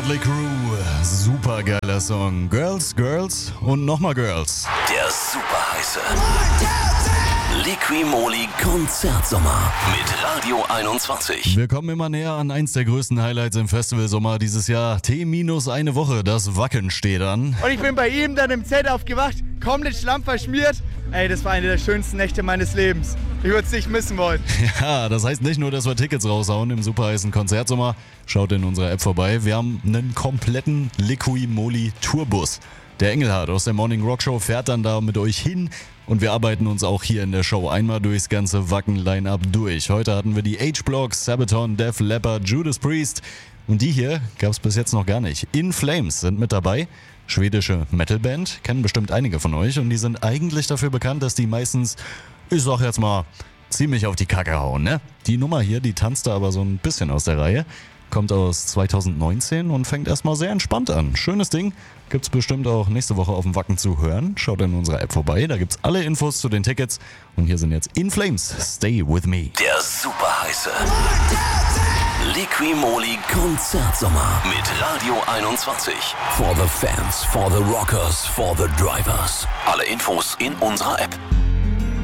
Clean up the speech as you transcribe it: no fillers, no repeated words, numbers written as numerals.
Motley Crue, super geiler Song. Girls, Girls und nochmal Girls. Der super heiße Liqui-Moly Konzertsommer mit Radio 21. Wir kommen immer näher an eins der größten Highlights im Festivalsommer dieses Jahr. T-1 Woche, das Wacken steht an. Und ich bin bei ihm dann im Zelt aufgewacht, komplett schlammverschmiert. Ey, das war eine der schönsten Nächte meines Lebens. Ich würde es nicht missen wollen. Ja, das heißt nicht nur, dass wir Tickets raushauen im super heißen Konzertsommer. Schaut in unserer App vorbei. Wir haben einen kompletten Liqui-Moly Tourbus. Der Engelhardt aus der Morning Rock Show fährt dann da mit euch hin. Und wir arbeiten uns auch hier in der Show einmal durchs ganze Wacken-Line-Up durch. Heute hatten wir die H-Block, Sabaton, Def Leppard, Judas Priest. Und die hier gab es bis jetzt noch gar nicht. In Flames sind mit dabei. Schwedische Metalband, kennen bestimmt einige von euch. Und die sind eigentlich dafür bekannt, dass die meistens, ich sag jetzt mal, ziemlich auf die Kacke hauen, ne? Die Nummer hier, die tanzt da aber so ein bisschen aus der Reihe. Kommt aus 2019 und fängt erstmal sehr entspannt an. Schönes Ding. Gibt's bestimmt auch nächste Woche auf dem Wacken zu hören. Schaut in unserer App vorbei, da gibt's alle Infos zu den Tickets. Und hier sind jetzt In Flames, Stay With Me. Der super heiße Liqui-Moly Konzertsommer mit Radio 21. For the fans, for the rockers, for the drivers. Alle Infos in unserer App.